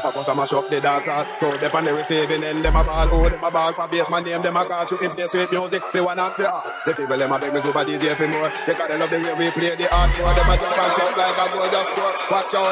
I got to mash up the dance hall. Crowd them on the receiving end, them a ball. Oh, them a ball for bass, my name, them a call to if they sweet music. They wanna feel the people, them a beg me super DJ for more. Because they love the way we play the hardcore. Them a jump and shout like a goal just score. Watch out.